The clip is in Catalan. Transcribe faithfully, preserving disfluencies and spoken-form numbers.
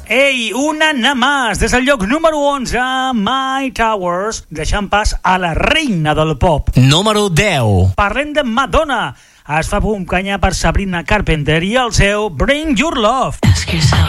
Ei, una na más, des del lloc número onze, My Towers, deixant pas a la reina del pop. Número deu. Parlem de Madonna. Es fa acompanyar per Sabrina Carpenter i el seu Bring Your Love. Ask yourself.